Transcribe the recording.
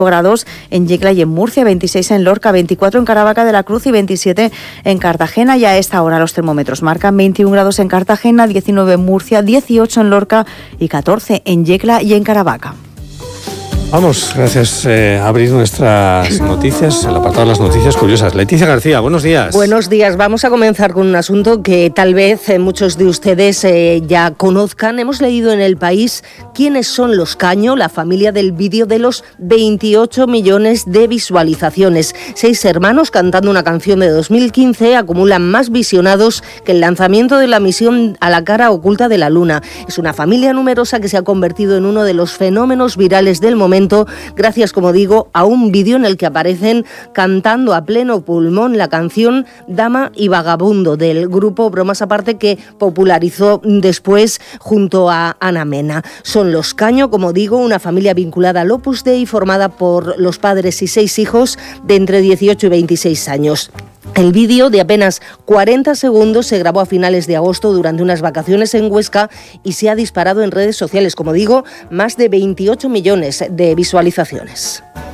grados en Yecla y en Murcia, 26 en Lorca, 24 en Caravaca de la Cruz y 27 en Cartagena. Y a esta hora los termómetros marcan 21 grados en Cartagena, 19 en Murcia, 18 en Lorca y 14 en Yecla y en Caravaca. Vamos, gracias, a abrir nuestras noticias, el apartado de las noticias curiosas. Leticia García, buenos días. Buenos días, vamos a comenzar con un asunto que tal vez muchos de ustedes ya conozcan. Hemos leído en El País quiénes son los Caño, la familia del vídeo de los 28 millones de visualizaciones. 6 hermanos cantando una canción de 2015 acumulan más visionados que el lanzamiento de la misión a la cara oculta de la Luna. Es una familia numerosa que se ha convertido en uno de los fenómenos virales del momento, gracias, como digo, a un vídeo en el que aparecen cantando a pleno pulmón la canción Dama y Vagabundo del grupo Bromas Aparte, que popularizó después junto a Ana Mena. Son los Caño, como digo, una familia vinculada al Opus Dei formada por los padres y 6 hijos de entre 18 y 26 años. El vídeo, de apenas 40 segundos, se grabó a finales de agosto durante unas vacaciones en Huesca y se ha disparado en redes sociales. Como digo, más de 28 millones de visualizaciones.